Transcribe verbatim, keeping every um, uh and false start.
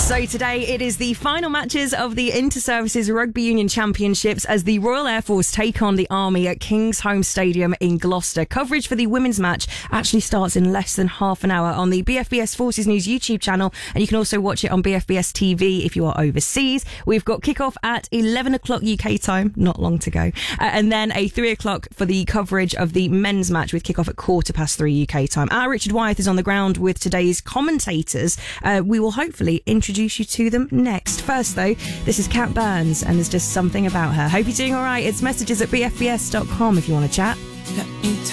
So today it is the final matches of the Inter-Services Rugby Union Championships as the Royal Air Force take on the Army at Kingsholm Stadium in Gloucester. Coverage for the women's match actually starts in less than half an hour on the B F B S Forces News YouTube channel, and you can also watch it on B F B S T V if you are overseas. We've got kickoff at eleven o'clock U K time, not long to go, uh, and then a three o'clock for the coverage of the men's match with kickoff at quarter past three U K time. Our Richard Wyeth is on the ground with today's commentators. Uh, we will hopefully introduce you to them next. First though, this is Kat Burns and There's Just Something About Her. Hope you're doing alright. It's messages at b f b s dot com if you want to chat.